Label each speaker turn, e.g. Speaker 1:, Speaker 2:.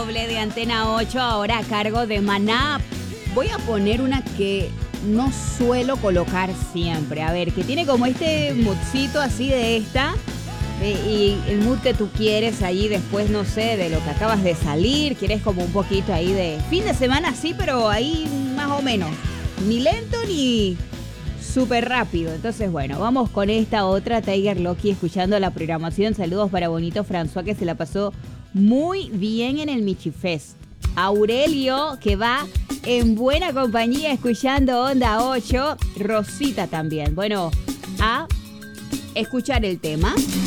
Speaker 1: doble de Antena 8, ahora a cargo de Maná. Voy a poner una que no suelo colocar siempre. A ver, que tiene como este moodcito así de esta. Y el mood que tú quieres ahí después, no sé, de lo que acabas de salir. Quieres como un poquito ahí de fin de semana, sí, pero ahí más o menos. Ni lento ni súper rápido. Entonces, bueno, vamos con esta otra. Tiger Loki escuchando la programación. Saludos para Bonito François, que se la pasó muy bien en el Michifest. Aurelio, que va en buena compañía escuchando Onda 8. Rosita también. Bueno, a escuchar el tema.